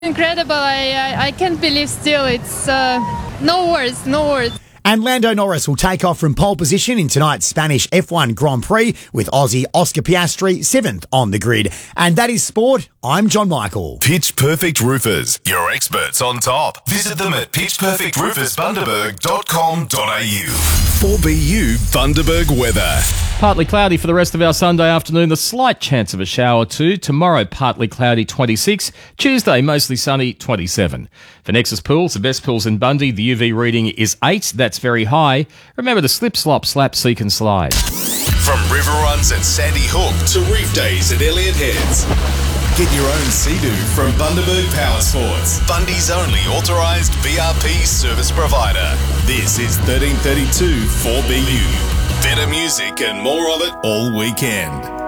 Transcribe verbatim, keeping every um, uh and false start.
Incredible. I, I, I can't believe still. It's uh, no words, no words. And Lando Norris will take off from pole position in tonight's Spanish F one Grand Prix with Aussie Oscar Piastri seventh on the grid. And that is sport. I'm John Michael. Pitch Perfect Roofers, your experts on top. Visit them at pitch perfect roofers bundaberg dot com dot a u. four B U Bundaberg weather. Partly cloudy for the rest of our Sunday afternoon. The slight chance of a shower too. Tomorrow, partly cloudy, twenty-six. Tuesday, mostly sunny, twenty-seven. For Nexus Pools, the best pools in Bundy, the U V reading is eight. That's very high. Remember to slip, slop, slap, seek and slide. From river runs at Sandy Hook to reef days at Elliott Heads. Get your own Sea-Doo from Bundaberg Power Sports, Bundy's only authorised B R P service provider. This is thirteen thirty-two four B U. Better music and more of it all weekend.